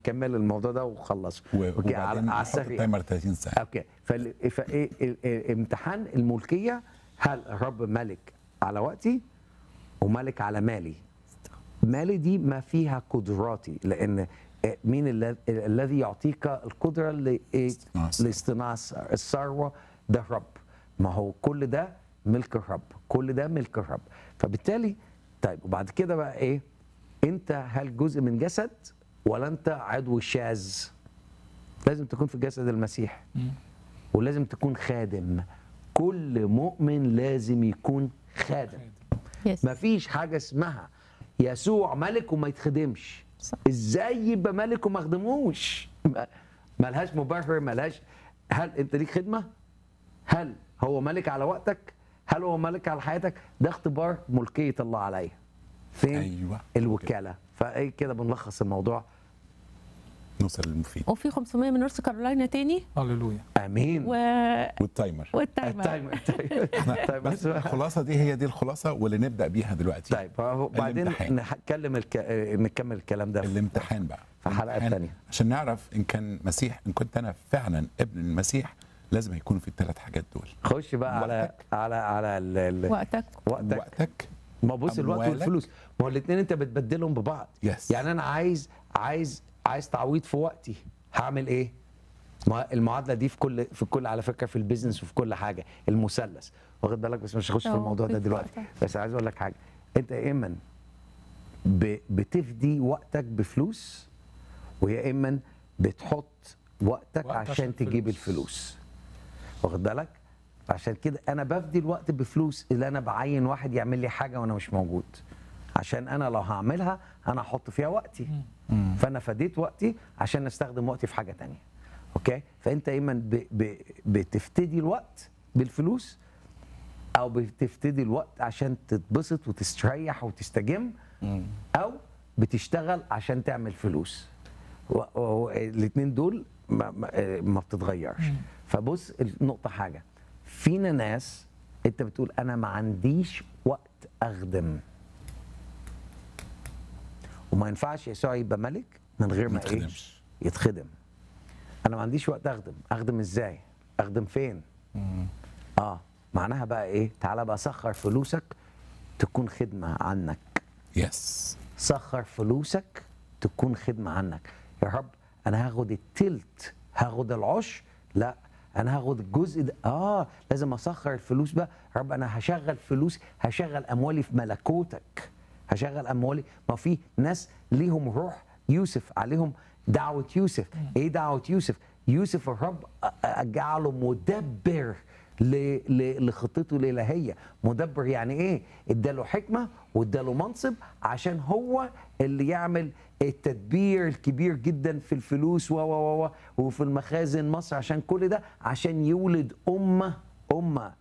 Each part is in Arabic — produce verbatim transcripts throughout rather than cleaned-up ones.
كمل الموضوع ده وخلصه. اوكي على على السريع تايمر ثلاثين ساعه. اوكي فايه امتحان الملكيه، هل الرب ملك على وقتي وملك على مالي؟ مالي دي ما فيها قدراتي، لان مين الذي يعطيك القدره لاصطناع الثروه؟ ده الرب. ما هو كل ده ملك الرب، كل ده ملك الرب. فبالتالي طيب وبعد كده بقى ايه؟ انت هل جزء من جسد ولا انت عضو شاذ؟ لازم تكون في جسد المسيح ولازم تكون خادم. كل مؤمن لازم يكون خادم. yes. مفيش حاجه اسمها يسوع ملك وما يتخدمش. صح. ازاي يبقى ملك وما خدموش؟ ملهاش مبرر، ملهاش. هل انت ليك خدمه؟ هل هو ملك على وقتك؟ هل هو ملك على حياتك؟ ده اختبار ملكيه الله عليا. فين؟ أيوة. الوكاله. فايه كده بنلخص الموضوع. نوصل للمفيد. وفي خمسمية من نورث كارولاينا تاني. هللويا. امين. و... والتايمر والتايمر. التايمر. طيب بس الخلاصه دي هي دي الخلاصه واللي نبدا بيها دلوقتي. طيب وبعدين نتكلم الك... نكمل الكلام ده الامتحان بقى في الحلقه الثانيه عشان نعرف ان كان مسيح، ان كنت انا فعلا ابن المسيح، لازم يكون في الثلاث حاجات دول. خش بقى على وقتك. على على ال... ال... وقتك وقتك وقتك ما بص الوقت أموالك. والفلوس، ما هو الاثنين انت بتبدلهم ببعض. يس. يعني انا عايز عايز عايز تعويض في وقتي، هعمل ايه؟ ما المعادله دي في كل في كل على فكره في البيزنس وفي كل حاجه، المثلث، واخد بالك؟ بس مش هخش في الموضوع ده دلوقتي، بس عايز اقول لك حاجه. انت يا اما ب... بتفدي وقتك بفلوس، ويا اما بتحط وقتك وقت عشان عشان تجيب فلوس. الفلوس، واخد بالك؟ عشان كده انا بفدي الوقت بفلوس، اللي انا بعين واحد يعمل لي حاجه وانا مش موجود، عشان انا لو هعملها انا هحط فيها وقتي. مم. فانا فديت وقتي عشان استخدم وقتي في حاجه تانية. اوكي؟ فانت ايما ب... ب... بتفتدي الوقت بالفلوس، او بتفتدي الوقت عشان تتبسط وتستريح وتستجم، مم. او بتشتغل عشان تعمل فلوس. الاثنين دول ما, ما, ما بتتغيرش. فبص النقطه حاجه، فينا ناس انت بتقول انا ما عنديش وقت اخدم، وما ينفعش يسوع يبقى ملك من غير ما ايه؟ يتخدم. انا ما عنديش وقت اخدم. اخدم ازاي؟ اخدم فين؟ مم. اه معناها بقى ايه؟ تعالى بقى سخر فلوسك تكون خدمه عنك. يس. سخر فلوسك تكون خدمه عنك. يا رب انا هاخد التلت، هاخد العشر، لا انا هاخد الجزء ده. اه لازم اسخر الفلوس بقى. يا رب انا هشغل فلوس، هشغل اموالي في ملكوتك، هشغل اموالي. ما في ناس ليهم روح يوسف، عليهم دعوه يوسف. ايه دعوه يوسف؟ يوسف الرب جعله مدبر لخطته الالهيه. مدبر يعني ايه؟ اداله حكمه واداله منصب عشان هو اللي يعمل التدبير الكبير جدا في الفلوس و و و وفي المخازن مصر، عشان كل ده عشان يولد امه امه.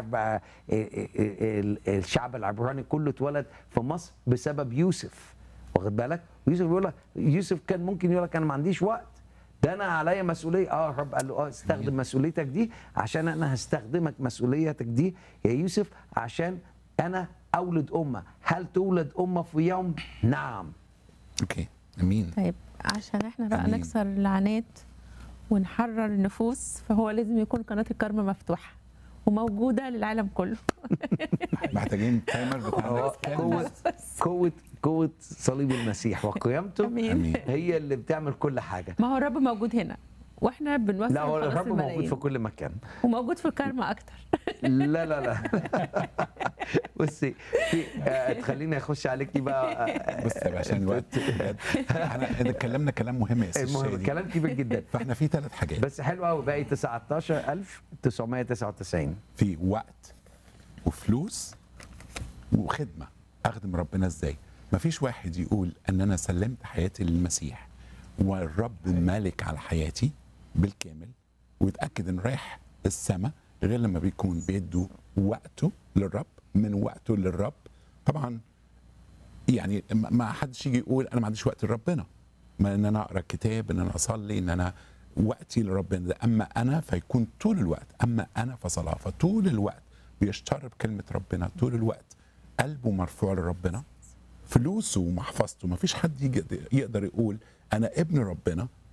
الشعب العبراني كله اتولد في مصر بسبب يوسف، واخد بالك؟ يوسف بيقول لك، يوسف كان ممكن يقول لك انا ما عنديش وقت، ده انا عليا مسؤوليه. اه الرب قال له اه استخدم مسؤوليتك دي، عشان انا هستخدمك مسؤوليتك دي يا يوسف عشان انا اولد امه. هل تولد امه في يوم؟ نعم. اوكي امين. طيب عشان احنا بقى أمين. نكسر اللعنات ونحرر النفوس، فهو لازم يكون قناه الكرم مفتوحه وموجوده للعالم كله. محتاجين تايمر بتاعنا. قوه قوه قوه صليب المسيح وقيامته امين. هي اللي بتعمل كل حاجه. ما هو الرب موجود هنا واحنا بنوصل لا هو الخلاص الرب موجود للملايين. في كل مكان، وموجود في الكرمة اكتر. لا لا لا. بصي في آه، تخليني اخش عليكي بقى. آه، بص يا باشا، عشان الوقت بجد. احنا اتكلمنا كلام مهم يا استاذ المهم شادي. كلام كبير جدا، فاحنا في ثلاث حاجات. بس حلو قوي. باقي تسعة عشر ألف وتسعمية وتسعة وتسعين. في وقت وفلوس وخدمه. اخدم ربنا ازاي؟ مفيش واحد يقول ان انا سلمت حياتي للمسيح والرب مالك على حياتي بالكامل ويتاكد انه رايح السماء غير لما بيكون بيدوا وقته للرب، من وقته للرب. طبعا يعني ما حدش يجي يقول انا ما عنديش وقت لربنا، ما ان انا اقرا كتاب، ان انا اصلي، ان انا وقتي لربنا ده. اما انا فيكون طول الوقت، اما انا فصلاه، فطول الوقت بيشترب كلمه ربنا، طول الوقت قلبه مرفوع لربنا، فلوسه ومحفظته. ما فيش حد يقدر يقول انا ابن ربنا